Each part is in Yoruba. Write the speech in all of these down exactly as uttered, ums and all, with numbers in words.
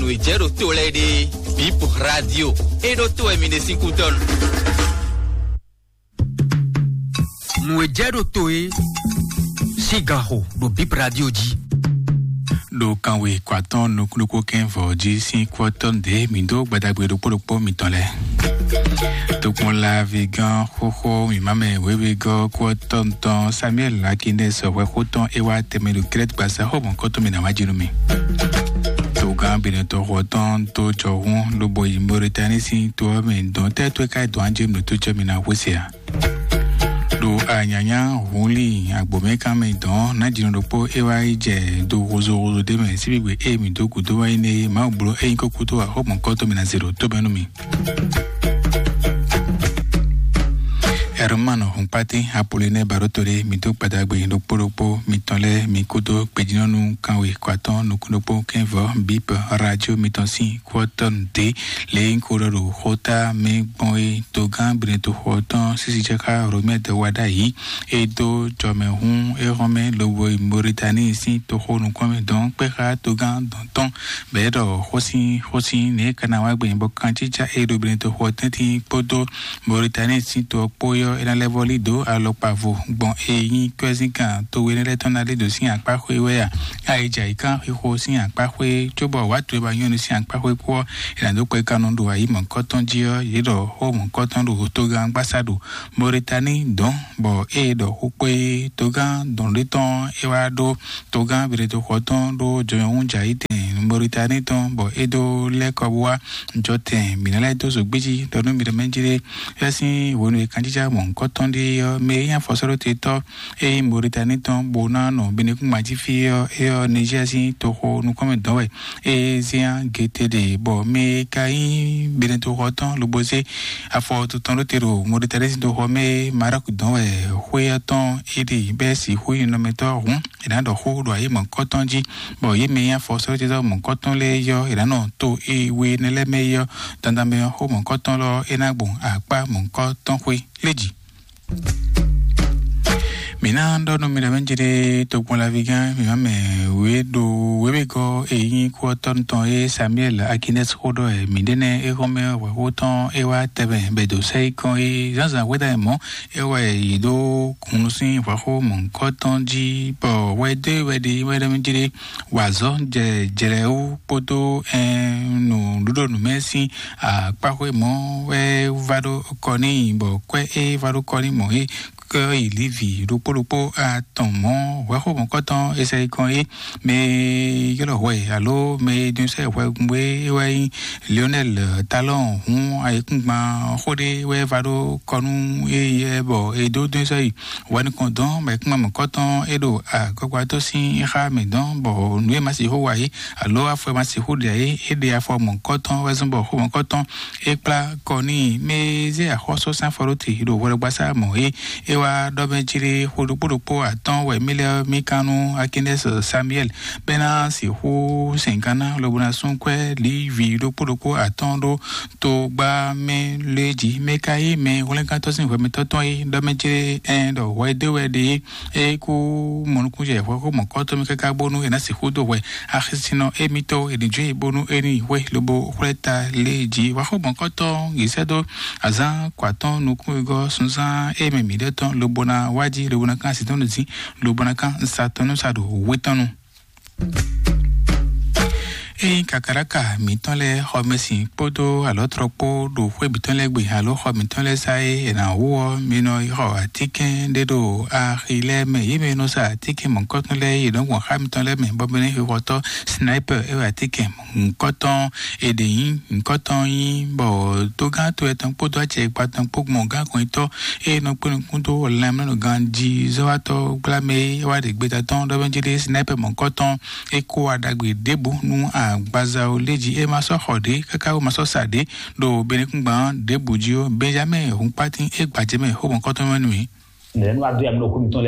no ijero to lady Bip Radio e do to e mine cinco ton no ijero to e cigarro do Bip Radio di do kanwe kwaton no kuko ken voji sin kwaton de mindo gbadagbe do polopo mitole to kon la vegan hoho mi mame wewe go kwaton ton Samuel Akinde so we hoton e wa temelu kret basa ho bon koto mi na wajinu mi to gambi ne to hoton to chohun lo boy Mauritanie sin to me don te to kai do anjem no to chemi na wosia do anyanya huli agbome kame don na dinu po ewa ije do gozo gozo de me sibigwe e mi do kudo wa ine ma bro e nko kudo a ho mon koto mi na zero to benu mi hermano humpati Apolline Barotore mi do padagbe do poropo mi tonle mi kudo pejinonu kanwe kwaton no kunopo kenvo Bip Radio mi tonsi kwaton de le nkororo hota me boy to gambre to hoton sisi chaka rome de wadai e do jome hun e rome lo boy Mauritanie si to honu kwame don peka to gan don ton bedo hosi hosi ne kanawa gbe bo kanchicha e do bre to hoton ti podo Mauritanie si to poyo et dans les volis d'eau à l'opavo bon et y kwezika to we le tonale do si akpa kwewe a aija ika ho si akpa kwe chobo wa to ba yon si akpa kwe ko ila do kwe kanon do ayi mon koton jio yido ho mon koton do to ga ambassadeur Mauritanie don bo e do ho kwe to ga don le ton e wa do to ga bire to koton do jo un jaite Mauritanie ton bo e do le ko wa jote minala to so gbeji do no mi de menjire yasi wonu e kanjija mon koton de me yan fosoro te to e Mauritanie ton bona no bene ku maji fi e Niger si to ho nu comme do we e zian gete de bo me kai bene to koton lo bose afo to ton te ro Mauritanie si to ho me Maroc do we ho ton e de be si ho no me to ron e na do ho do ai mon koton ji bo ye me yan fosoro te to mon koton le yo e na no to e we ne le me yo tanda me ho mon koton lo e na bon apa mon koton we leji mina ndo no mira benjire to kwa la viga mi mame we do we go e yin ko ton ton e Samuel Akinde Hodo e midene e home we hoton e wa tebe be do sei ko e zaza we da mo e wa e do kunusin wa ho mon koton ji bo we de we di we da benjire wazo je jere u poto e no dudo no mesi a pa ho mo we vado koni bo kwe e vado koni mo e que il vit le polopo à ton mon wa ho mon koton essaye kon e mais yo lo ouais allo mais d'un sais ouais we ouais Lionel Talon on ay kuma khode we vado konu e bo e do d'un sais wan kondon mais kuma mon koton e do a ko kwa to sin ha me don bo nu ma si ho wa e allo afo ma si ho de e e de afo mon koton we zon bo ho mon koton e pla koni mais e a ho so san foroti do wo gba sa mo e wa do benjire hodopodopo aton we mele mikanu Akinde Samuel bena si ho senkana lobuna sonkwe li vi do podopo atondo to gba me leji mekai me wolenka to sin we metoton e do benjire en do we de we de e ku monku je wo ko mokoto mi kaka bonu e na si hodo we akhisino e mito e de bonu eni we lobo kweta leji wa ko mokoto gisedo azan kwaton nuku go sunza e me mi de lo bona waji lo bona kan sitono zi lo bona kan satono sado wetano e kakaraka mitole homesi podo alotro po do fwe bitole gbe alo ho mitole sai na wo mino ho atike dedo a khile me yime no sa atike mon koton le yi don wo ha mitole me bobene ho to sniper e atike mon koton e de yin koton yin bo to ga to etan podo ache patan pok mon ga ko to e no pon kunto la me no ganji zawato glame wa de gbe taton do benjide sniper mon koton e ko adagbe debu nu a baza oleji e maso hode kakao maso sade do benekungba debujio Benjamin Humpati e gbajeme ho bon koton manu ne no adu am no ko mi ton legbe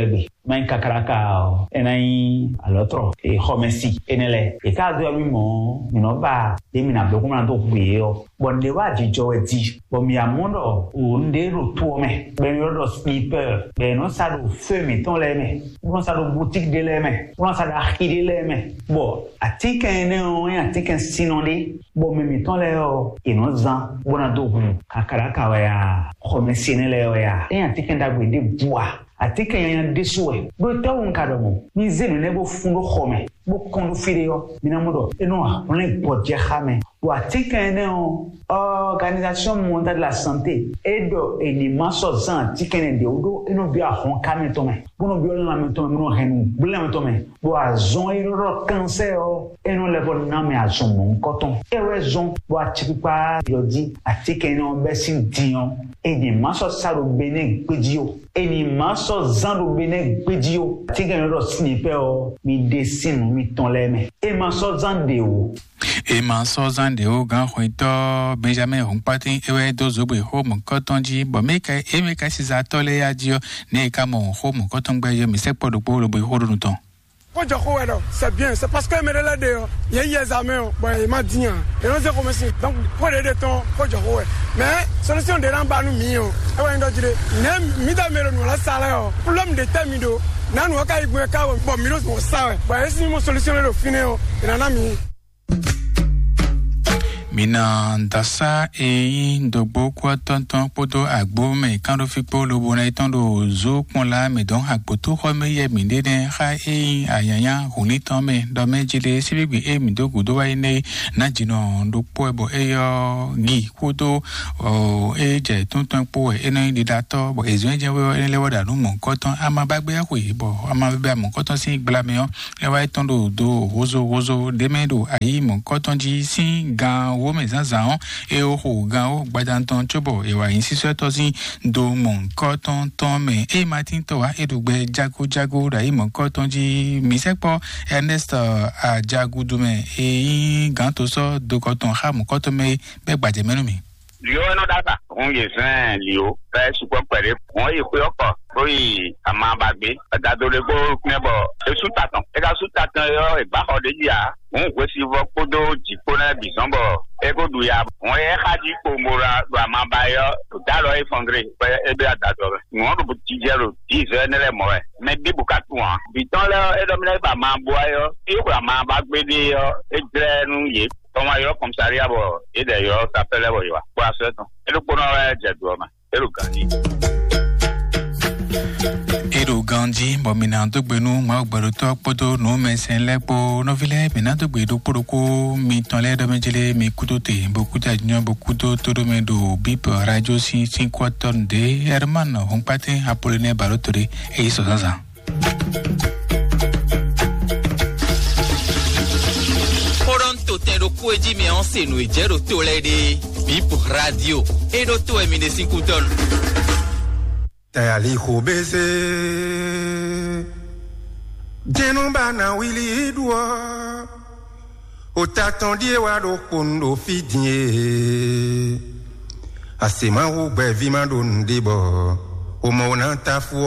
main kakaraka enai alotro e homesi enele e ka do mi mo mi no ba de mi na be kuma do gbe o bon de wa jijo eti bon mi amondo o nde ro to me be no do sniper be no sa do feu mi ton le me no sa do boutique de le me no sa da archi de le me bon atika ene o atika sinonde bon mi mi ton le o e no zan bona do kakaraka wa ya homesi enele o ya e atika nda gbe de bois atika yan desuwe do ta un kadomo ni zenu ne bo fundo khome bo kondo firio minamodo eno on le podje khame do atika ene o organisation mondiale de la santé edo enima so zan atika ne de odo eno bi a hon kame to me bono bi ola me to me no henu bula me to me bo azon iro cancer o eno le bo na me azon mon koton ewe zon bo atipa yodi atika ene o be sin dion enima so saro bene gbedio enima so zando bene gbedio tika ene ro sniper o mi dessin mi ton leme e ma so zande o e ma so zande o gan hoito Benjamin Hongpatin ewe dozo be ho mo kotonji bo meka e meka siza tole ya dio ne ka mo ho mo kotongba yo mi se podo po lo be ho do ton c'est bien, c'est parce que me relade il y a des amis bon il m'a dit et on sait comment c'est donc pour aider ton faut dire mais solution de ramba nous mio e wa ndo dire ne mi da mero no la sala problème de tamido na no ka igwe ka bon mi no sa ba esi mo solution le fine o na na mi mina dasa e ndogbo kwa tonton poto agbo me kando fipo lo bona itondo zo kon la me don agbo to ho me ye mi de den ha e ayanya huni to me do me jile sibigbi e mi dogu do wa ne na jino ndo po ebo e yo gi koto o e je tonton po e no di dato bo ezo je we le woda nu mo koton ama bagbe ya ko bo ama be mo koton si gbla me yo le wa itondo do rozo rozo de me do ayi mo koton ji si ga wo me zazan e o ho gan o gbadanton chobo e wa yin siso to si do mon koton ton me e matin to wa edugbe jago jago ra yi mon koton ji mi sepo Ernest a jago do me e yin gan to so do koton ha mon koton me be gbaje menu mi Lio no data on ye san lio pe supo pere on ye ko ko boy ama bagbe da do le go knebo e su tatan e ga su tatan yo e ba ho de dia on ko si vo kodo ji ko na bi sombo e go du ya on ye haji ko mora do ama ba yo da lo e fondre pe e be ada do on do ti jero ti ze ne le mo e me bi bukatu an bi ton le e do mi le ba ma bo yo e ko ama bagbe de yo e jre nu ye Toma yo comisaria bo e de yo s'appelle bo yo. Bo aseto. E lo kono e jedo ma. E lo gandi. E lo gandi bo minando gbenu ma gbero to poto no mesen lepo no vile minando gbedo poroko mi tonle do mejele mi kutote bo kuta nyo bo kuto todo me do bip radio si cinque tonne de hermano Hongpatin Apollinaire Balotore e iso zaza. Tendo kueji me onse no ejero to lede Bip Radio e do to e mine cinco ton Tayali khobese Jenumba na wili dua O tatandie wa do kondo fidie Asema ou be vimando ndebo O mona tafu